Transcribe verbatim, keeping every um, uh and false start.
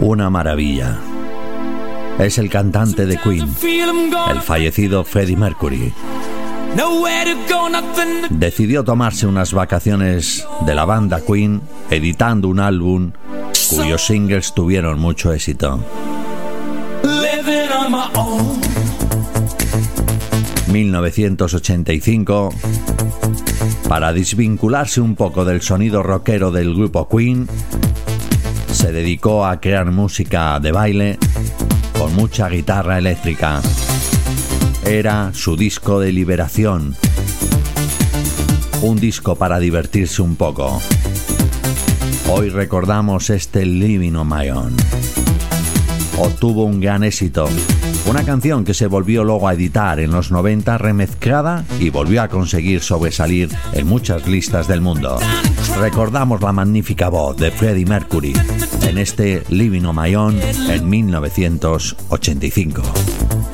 Una maravilla. Es el cantante de Queen, el fallecido Freddie Mercury. Decidió tomarse unas vacaciones de la banda Queen, editando un álbum cuyos singles tuvieron mucho éxito. mil novecientos ochenta y cinco, para desvincularse un poco del sonido rockero del grupo Queen, se dedicó a crear música de baile con mucha guitarra eléctrica. Era su disco de liberación, un disco para divertirse un poco. Hoy recordamos este Living on My Own. Obtuvo un gran éxito, una canción que se volvió luego a editar en los noventa remezclada y volvió a conseguir sobresalir en muchas listas del mundo. Recordamos la magnífica voz de Freddie Mercury en este Living on My Own en mil novecientos ochenta y cinco.